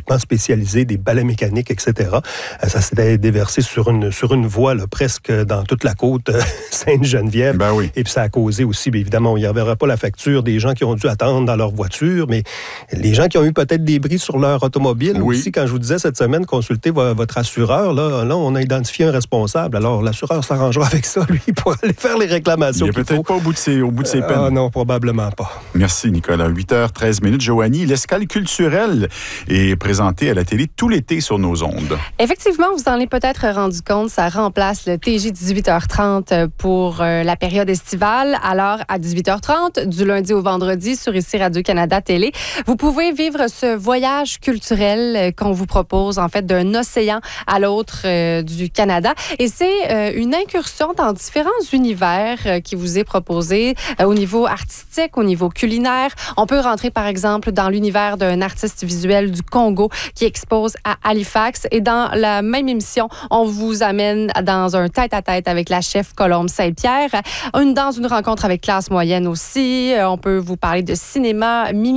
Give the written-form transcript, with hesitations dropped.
équipements spécialisés, des balais mécaniques, etc. Ça s'était déversé sur une voie là, presque dans toute la côte Sainte-Geneviève. Ben oui. Et puis ça a causé aussi, bien évidemment, il n'y avait pas la facture des gens qui ont dû attendre dans leur voiture, mais les gens qui ont eu peut-être des bris sur leur automobile aussi. Quand je vous disais cette semaine, consultez votre assureur. Là, on a identifié un responsable. Alors, l'assureur s'arrangera avec ça, lui, pour aller faire les réclamations. Il n'est peut-être pas au bout de ses peines. Ah non, probablement pas. Merci, Nicolas. 8h13. Joanie, l'escale culturelle est présentée à la télé tout l'été sur nos ondes. Effectivement, vous en avez peut-être rendu compte, ça remplace le TJ 18h30 pour la période estivale. Alors, à 18h30, du lundi au vendredi, sur ici Radio-Canada Télé, vous pouvez vivre ce voyage culturel qu'on vous propose, en fait, d'un océan à l'autre du Canada. Et c'est une incursion dans différents univers qui vous est proposée au niveau artistique, au niveau culinaire. On peut rentrer, par exemple, dans l'univers d'un artiste visuel du Congo qui expose à Halifax. Et dans la même émission, on vous amène dans un tête-à-tête avec la chef Colombe Saint-Pierre. Dans une rencontre avec classe moyenne aussi. On peut vous parler de cinéma,